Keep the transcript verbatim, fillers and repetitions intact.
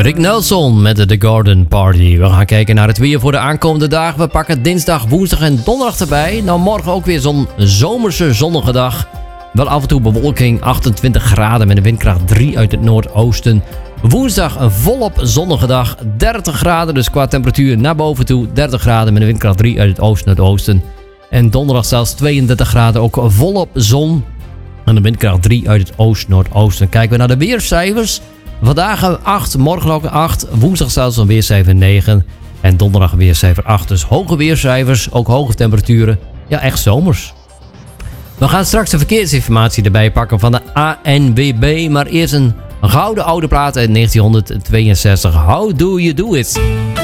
Rick Nelson met de The Garden Party. We gaan kijken naar het weer voor de aankomende dagen. We pakken dinsdag, woensdag en donderdag erbij. Nou, morgen ook weer zo'n zomerse zonnige dag. Wel af en toe bewolking, achtentwintig graden met een windkracht drie uit het noordoosten. Woensdag een volop zonnige dag, dertig graden. Dus qua temperatuur naar boven toe, dertig graden met een windkracht drie uit het oosten-noordoosten. En donderdag zelfs tweeëndertig graden, ook volop zon. En een windkracht drie uit het oost-noordoosten. Kijken we naar de weercijfers. Vandaag acht, morgen ook acht. Woensdag zelfs een weercijfer negen. En donderdag weercijfer acht. Dus hoge weercijfers, ook hoge temperaturen. Ja, echt zomers. We gaan straks de verkeersinformatie erbij pakken van de A N W B. Maar eerst een gouden oude plaat uit negentien tweeënzestig. How do you do it?